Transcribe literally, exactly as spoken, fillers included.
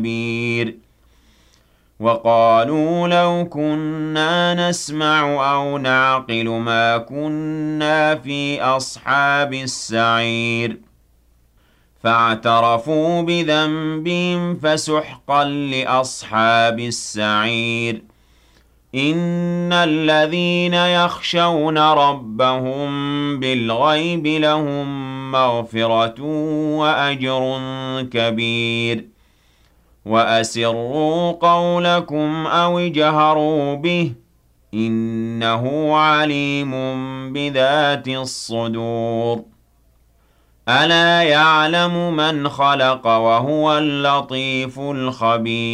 كبير وقالوا لو كنا نسمع أو نعقل ما كنا في أصحاب السعير فاعترفوا بذنبهم فسحقا لأصحاب السعير إن الذين يخشون ربهم بالغيب لهم مغفرة وأجر كبير وأسروا قولكم أو اجهروا به إنه عليم بذات الصدور ألا يعلم من خلق وهو اللطيف الخبير